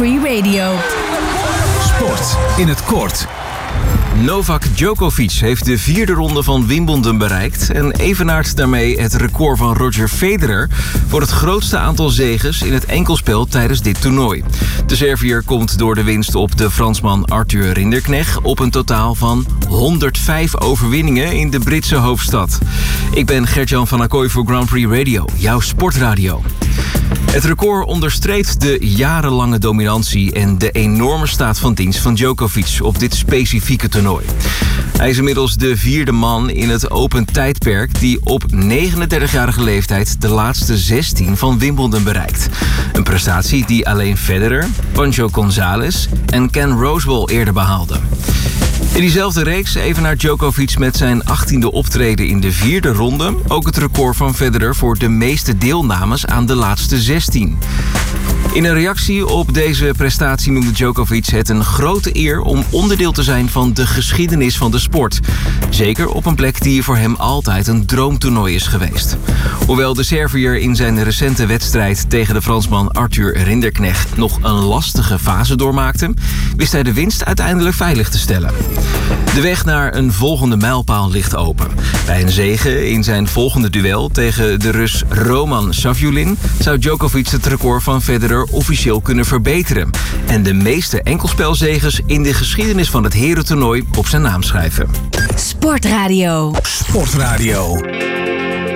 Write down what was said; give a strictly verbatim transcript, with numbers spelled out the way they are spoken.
Free Radio. Sport in het kort. Novak Djokovic heeft de vierde ronde van Wimbledon bereikt en evenaart daarmee het record van Roger Federer voor het grootste aantal zeges in het enkelspel tijdens dit toernooi. De Serviër komt door de winst op de Fransman Arthur Rinderknecht op een totaal van honderdvijf overwinningen in de Britse hoofdstad. Ik ben Gert-Jan van Acquoy voor Grand Prix Radio, jouw sportradio. Het record onderstreept de jarenlange dominantie en de enorme staat van dienst van Djokovic op dit specifieke toernooi. Hij is inmiddels de vierde man in het open tijdperk die op negenendertigjarige leeftijd de laatste zestien van Wimbledon bereikt. Een prestatie die alleen Federer, Pancho González en Ken Rosewall eerder behaalden. In diezelfde reeks evenaart Djokovic met zijn achttiende optreden in de vierde ronde ook het record van Federer voor de meeste deelnames aan de laatste zestien. In een reactie op deze prestatie noemde Djokovic het een grote eer om onderdeel te zijn van de geschiedenis van de sport. Zeker op een plek die voor hem altijd een droomtoernooi is geweest. Hoewel de Serviër in zijn recente wedstrijd tegen de Fransman Arthur Rinderknecht nog een lastige fase doormaakte, wist hij de winst uiteindelijk veilig te stellen. De weg naar een volgende mijlpaal ligt open. Bij een zege in zijn volgende duel tegen de Rus Roman Savulin zou Djokovic het record van Federer officieel kunnen verbeteren en de meeste enkelspelzeges in de geschiedenis van het herentoernooi op zijn naam schrijven. Sportradio. Sportradio.